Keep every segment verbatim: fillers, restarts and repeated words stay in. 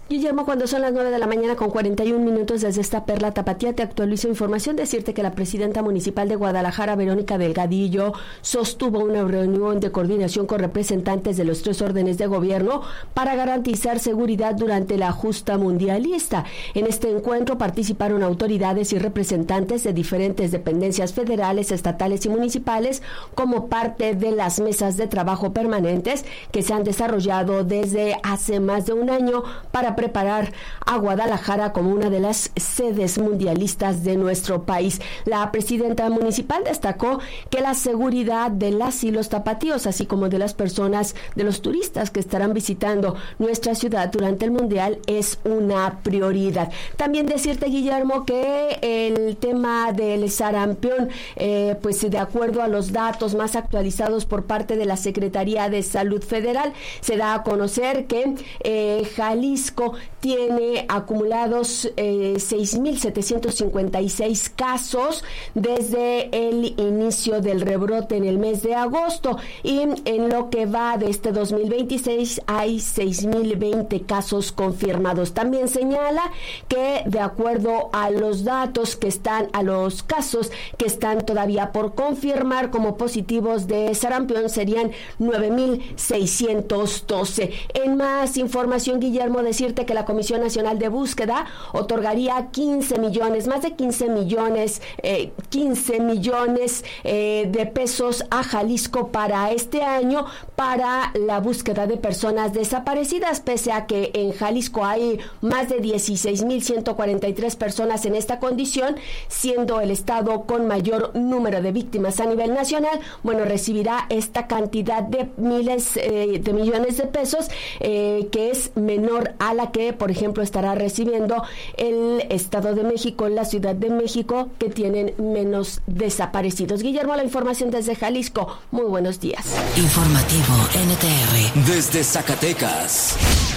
Guillermo, cuando son las nueve de la mañana con cuarenta y un minutos desde esta perla tapatía, te actualizo información. Decirte que la presidenta municipal de Guadalajara, Verónica Delgadillo, sostuvo una reunión de coordinación con representantes de los tres órdenes de gobierno para garantizar seguridad durante la justa mundialista. En este encuentro participaron autoridades y representantes de diferentes dependencias federales, estatales y municipales como parte de las mesas de trabajo permanentes que se han desarrollado desde hace más de un año para preparar a Guadalajara como una de las sedes mundialistas de nuestro país. La presidenta municipal destacó que la seguridad de las y los tapatíos, así como de las personas, de los turistas que estarán visitando nuestra ciudad durante el mundial, es una prioridad. También decirte, Guillermo, que el tema del sarampión, eh, pues de acuerdo a los datos más actualizados por parte de la Secretaría de Salud Federal, se da a conocer que eh, Jalisco tiene acumulados eh, seis mil setecientos cincuenta y seis casos desde el inicio del rebrote en el mes de agosto, y en lo que va de este dos mil veintiséis hay seis mil veinte casos confirmados. También señala que de acuerdo a los datos que están, a los casos que están todavía por confirmar como positivos de sarampión, serían nueve mil seiscientos doce. En más información, Guillermo, decirte que la Comisión Nacional de Búsqueda otorgaría quince millones, más de quince millones, eh, quince millones eh, de pesos a Jalisco para este año para la búsqueda de personas desaparecidas, pese a que en Jalisco hay más de dieciséis mil ciento cuarenta y tres personas en esta condición, siendo el estado con mayor número de víctimas a nivel nacional. Bueno, recibirá esta cantidad de miles eh, de millones de pesos, eh, que es menor a la que, por ejemplo, estará recibiendo el Estado de México, la Ciudad de México, que tienen menos desaparecidos. Guillermo, la información desde Jalisco. Muy buenos días. Informativo N T R. Desde Zacatecas.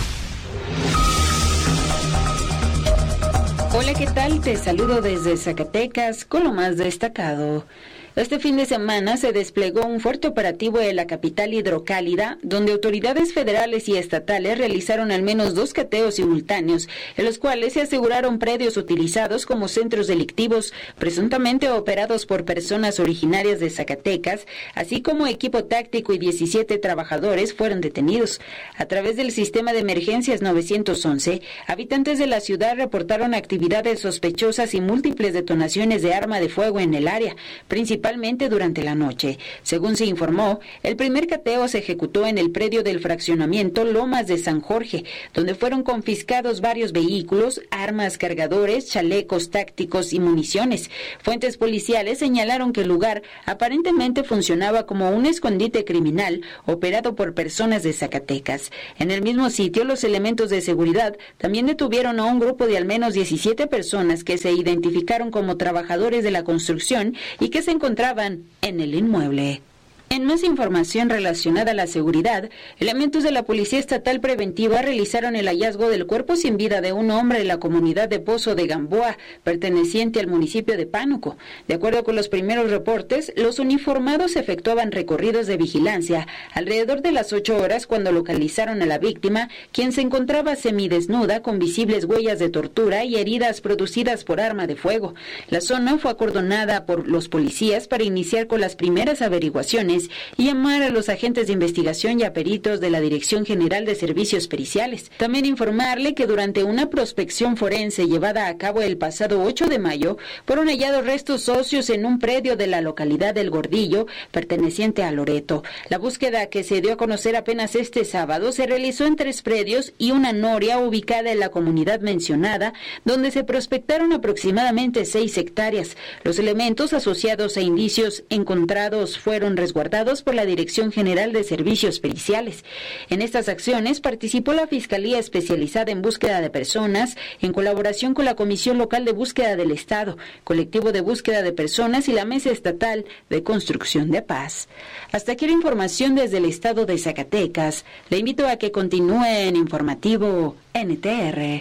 Hola, ¿qué tal? Te saludo desde Zacatecas con lo más destacado. Este fin de semana se desplegó un fuerte operativo en la capital hidrocálida, donde autoridades federales y estatales realizaron al menos dos cateos simultáneos, en los cuales se aseguraron predios utilizados como centros delictivos, presuntamente operados por personas originarias de Zacatecas, así como equipo táctico, y diecisiete trabajadores fueron detenidos. A través del sistema de emergencias nueve once, habitantes de la ciudad reportaron actividades sospechosas y múltiples detonaciones de arma de fuego en el área, principalmente principalmente durante la noche. Según se informó, el primer cateo se ejecutó en el predio del fraccionamiento Lomas de San Jorge, donde fueron confiscados varios vehículos, armas, cargadores, chalecos tácticos y municiones. Fuentes policiales señalaron que el lugar aparentemente funcionaba como un escondite criminal operado por personas de Zacatecas. En el mismo sitio, los elementos de seguridad también detuvieron a un grupo de al menos diecisiete personas que se identificaron como trabajadores de la construcción y que se encontraban en el inmueble. En más información relacionada a la seguridad, elementos de la Policía Estatal Preventiva realizaron el hallazgo del cuerpo sin vida de un hombre en la comunidad de Pozo de Gamboa, perteneciente al municipio de Pánuco. De acuerdo con los primeros reportes, los uniformados efectuaban recorridos de vigilancia alrededor de las ocho horas cuando localizaron a la víctima, quien se encontraba semidesnuda con visibles huellas de tortura y heridas producidas por arma de fuego. La zona fue acordonada por los policías para iniciar con las primeras averiguaciones y llamar a los agentes de investigación y a peritos de la Dirección General de Servicios Periciales. También informarle que durante una prospección forense llevada a cabo el pasado ocho de mayo, fueron hallados restos óseos en un predio de la localidad del Gordillo, perteneciente a Loreto. La búsqueda, que se dio a conocer apenas este sábado, se realizó en tres predios y una noria ubicada en la comunidad mencionada, donde se prospectaron aproximadamente seis hectáreas. Los elementos asociados a indicios encontrados fueron resguardados por la Dirección General de Servicios Periciales. En estas acciones participó la Fiscalía Especializada en Búsqueda de Personas, en colaboración con la Comisión Local de Búsqueda del Estado, Colectivo de Búsqueda de Personas y la Mesa Estatal de Construcción de Paz. Hasta aquí la información desde el estado de Zacatecas. Le invito a que continúe en Informativo N T R.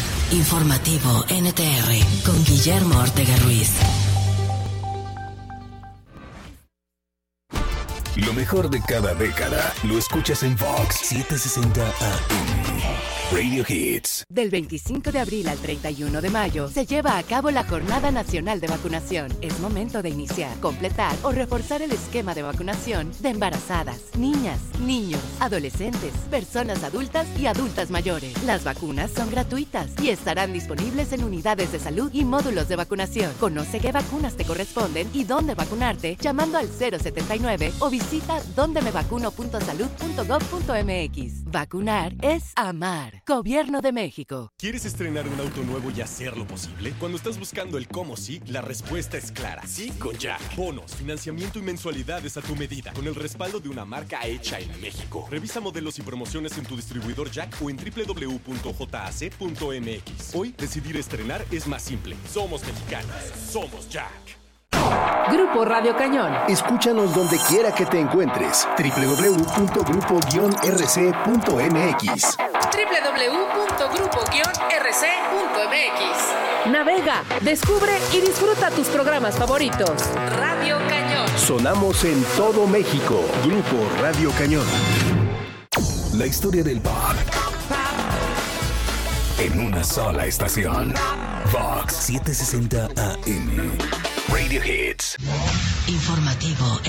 Informativo N T R con Guillermo Ortega Ruiz. Lo mejor de cada década lo escuchas en Vox setecientos sesenta A M. Radio Hits. Del veinticinco de abril al treinta y uno de mayo se lleva a cabo la Jornada Nacional de Vacunación. Es momento de iniciar, completar o reforzar el esquema de vacunación de embarazadas, niñas, niños, adolescentes, personas adultas y adultas mayores. Las vacunas son gratuitas y estarán disponibles en unidades de salud y módulos de vacunación. Conoce qué vacunas te corresponden y dónde vacunarte llamando al cero setenta y nueve o visita donde me vacuno punto salud punto gov punto m x. Vacunar es amar. Gobierno de México. ¿Quieres estrenar un auto nuevo y hacerlo posible? Cuando estás buscando el cómo sí, la respuesta es clara. Sí con Jack. Bonos, financiamiento y mensualidades a tu medida, con el respaldo de una marca hecha en México. Revisa modelos y promociones en tu distribuidor Jack o en doble u doble u doble u punto j a c punto m x. Hoy, decidir estrenar es más simple. Somos mexicanos. Somos Jack. Grupo Radio Cañón. Escúchanos donde quiera que te encuentres. doble u doble u doble u punto grupo guion r c punto m x. doble u doble u doble u punto grupo guion r c punto m x. Navega, descubre y disfruta tus programas favoritos. Radio Cañón. Sonamos en todo México. Grupo Radio Cañón. La historia del pop en una sola estación. Vox setecientos sesenta A M. Radio Hits. Informativo